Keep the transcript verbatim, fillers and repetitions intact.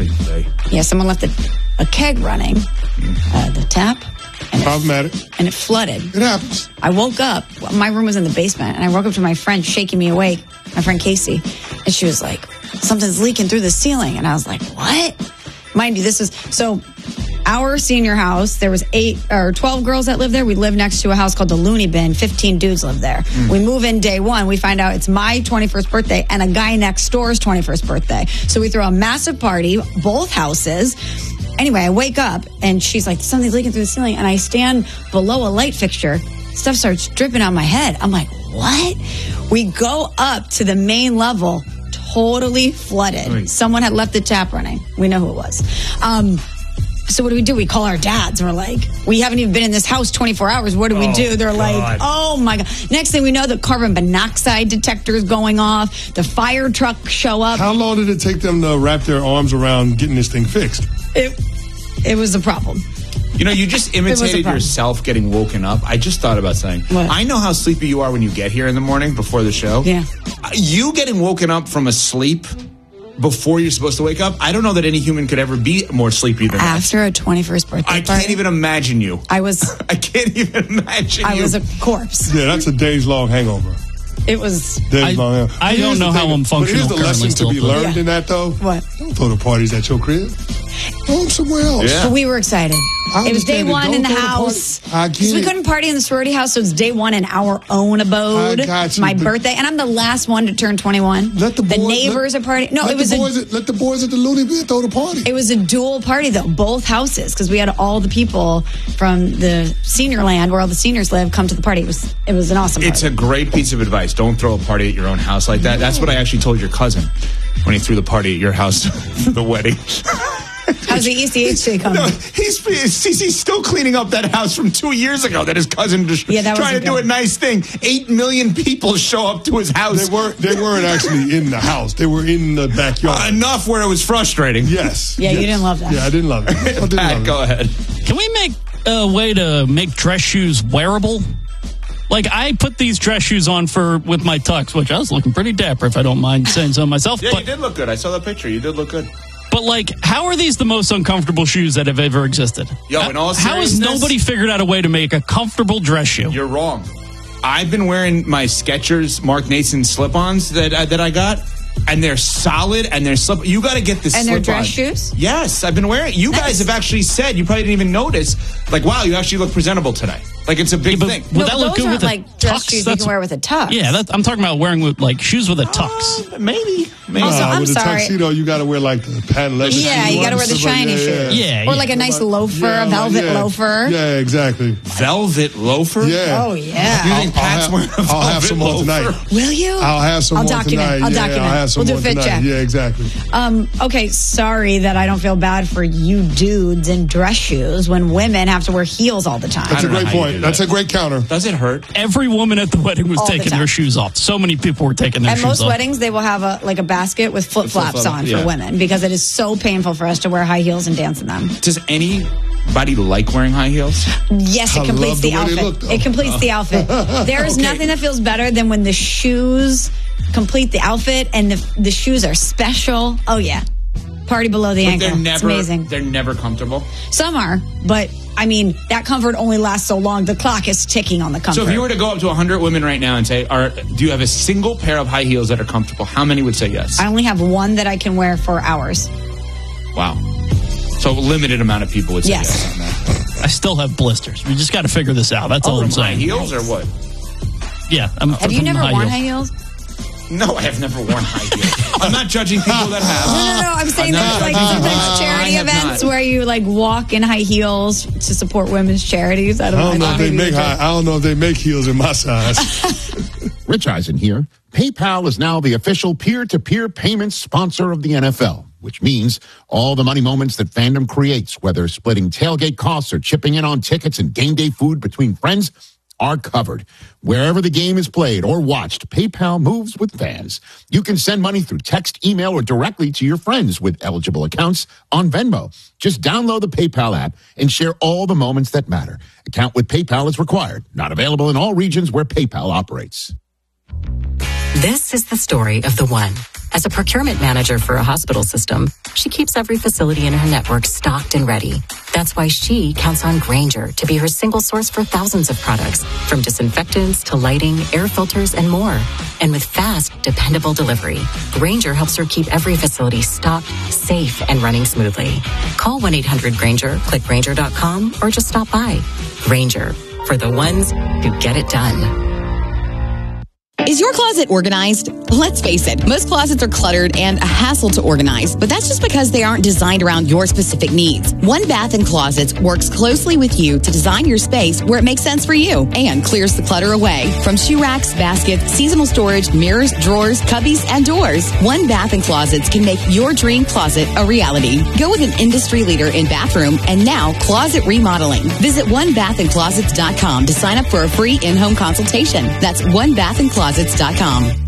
Yeah, someone left a, a keg running, uh, the tap. And Problematic. It, and it flooded. It happens. I woke up. My room was in the basement, and I woke up to my friend shaking me awake, my friend Casey. And she was like, something's leaking through the ceiling. And I was like, what? Mind you, this is... So, our senior house, there was eight or twelve girls that lived there. We lived next to a house called the Looney Bin. fifteen dudes lived there. Mm. We move in day one. We find out it's my twenty-first birthday and a guy next door's twenty-first birthday. So we throw a massive party, both houses. Anyway, I wake up and she's like, something's leaking through the ceiling. And I stand below a light fixture. Stuff starts dripping on my head. I'm like, what? We go up to the main level, totally flooded. Right. Someone had left the tap running. We know who it was. Um, So what do we do? We call our dads and we're like, we haven't even been in this house twenty-four hours. What do we oh, do? They're God. like, oh my God. Next thing we know, the carbon monoxide detector is going off. The fire truck show up. How long did it take them to wrap their arms around getting this thing fixed? It, it was a problem. You know, you just imitated yourself getting woken up. I just thought about saying, what? I know how sleepy you are when you get here in the morning before the show. Yeah. You getting woken up from a sleep before you're supposed to wake up, I don't know that any human could ever be more sleepy than that. After a twenty-first birthday I party, can't even imagine you. I was... I can't even imagine I you. I was a corpse. Yeah, that's a days-long hangover. It was... Days long hangover. I, I don't know how I'm functional. But here's the lesson to be learned yeah. in that, though. What? Don't throw the parties at your crib. Throw them somewhere else. Yeah. But we were excited. It was day one in the house. Because we couldn't party in the sorority house, so it's day one in our own abode. I got you. My the, birthday. And I'm the last one to turn twenty-one. Let the, boys, the neighbors let, are partying. No, let it was the a, boys at, Let the boys at the Looney Bin throw the party. It was a dual party, though. Both houses. Because we had all the people from the senior land, where all the seniors live, come to the party. It was, it was an awesome party. It's a great piece of advice. Don't throw a party at your own house like that. That's what I actually told your cousin when he threw the party at your house for the wedding. How's the E C H day coming? No, he's, he's he's still cleaning up that house from two years ago that his cousin just yeah, that trying to good. do a nice thing. Eight million people show up to his house. They weren't. They weren't actually in the house. They were in the backyard. Uh, enough where it was frustrating. Yes. Yeah, yes. you didn't love that. Yeah, I didn't love it. I didn't Pat, love it. go ahead. Can we make a way to make dress shoes wearable? Like, I put these dress shoes on for with my tux, which I was looking pretty dapper, if I don't mind saying so myself. Yeah, but, you did look good. I saw that picture. You did look good. But, like, how are these the most uncomfortable shoes that have ever existed? Yo, in all How has nobody figured out a way to make a comfortable dress shoe? You're wrong. I've been wearing my Skechers Mark Nason slip-ons that uh, that I got, and they're solid, and they're slip. You got to get the slip-on. And they're dress shoes? Yes, I've been wearing. You nice. guys have actually said, you probably didn't even notice, like, wow, you actually look presentable today. Like, it's a big yeah, thing. Would no, that look those good aren't with a like dress tux? shoes That's, you can wear with a tux. Yeah, that, I'm talking about wearing with like shoes with a tux. Uh, maybe. maybe. Also, Uh, I'm with sorry. a tuxedo, you got to wear like the patent leather. Yeah, you got to wear the shiny yeah, shoes. Yeah, yeah. Or like a nice loafer, yeah, a velvet yeah. loafer. Yeah, exactly. Velvet loafer? Yeah. Oh, yeah. You I'll, think Pat's I'll wearing have, a I'll have some more velvet tonight. loafer? Will you? I'll have some I'll more document. tonight. I'll yeah, document. I'll have some we'll more do a fit tonight. check. Yeah, exactly. Um, okay, sorry that I don't feel bad for you dudes in dress shoes when women have to wear heels all the time. That's a know great how you point. do That's that. a great counter. Does it hurt? Every woman at the wedding was All the taking time. their shoes off. So many people were taking their At shoes most off. weddings, they will have a like a basket with flip flops flip-flop, on yeah. for women because it is so painful for us to wear high heels and dance in them. Does anybody like wearing high heels? Yes, it I completes love the, the way they outfit. look, though. It completes the outfit. There is Okay. nothing that feels better than when the shoes complete the outfit and the the shoes are special. Oh yeah, party below the But ankle. they're never, it's amazing. They're never comfortable. Some are, but I mean that comfort only lasts so long. The clock is ticking on the comfort. So if you were to go up to one hundred women right now and say, "Are do you have a single pair of high heels that are comfortable?" How many would say yes? I only have one that I can wear for hours. Wow. So a limited amount of people would say yes, Yes. on that. I still have blisters. We just got to figure this out. That's all I'm From high saying. heels or what? Yeah. I'm, Have you from never high worn heels. high heels? No, I have never worn high heels. I'm not judging people that have. No, no, no. I'm saying I'm there's not like judging sometimes people. charity I have events not. where you like walk in high heels to support women's charities. I I don't, don't know I if they maybe make you high, do. I don't know if they make heels in my size. Rich Eisen here. PayPal is now the official peer-to-peer payments sponsor of the N F L, which means all the money moments that fandom creates, whether splitting tailgate costs or chipping in on tickets and game day food between friends, are covered. Wherever the game is played or watched, PayPal moves with fans. You can send money through text, email, or directly to your friends with eligible accounts on Venmo. Just download the PayPal app and share all the moments that matter. Account with PayPal is required. Not available in all regions where PayPal operates. This is the story of the one. As a procurement manager for a hospital system, she keeps every facility in her network stocked and ready. That's why she counts on Grainger to be her single source for thousands of products, from disinfectants to lighting, air filters, and more. And with fast, dependable delivery, Grainger helps her keep every facility stocked, safe, and running smoothly. Call one eight hundred Grainger, click Grainger dot com, or just stop by. Grainger, for the ones who get it done. Is your closet organized? Let's face it, most closets are cluttered and a hassle to organize, but that's just because they aren't designed around your specific needs. One Bath and Closets works closely with you to design your space where it makes sense for you and clears the clutter away. From shoe racks, baskets, seasonal storage, mirrors, drawers, cubbies, and doors, One Bath and Closets can make your dream closet a reality. Go with an industry leader in bathroom and now closet remodeling. Visit one bath and closets dot com to sign up for a free in-home consultation. That's one bath and closets dot com.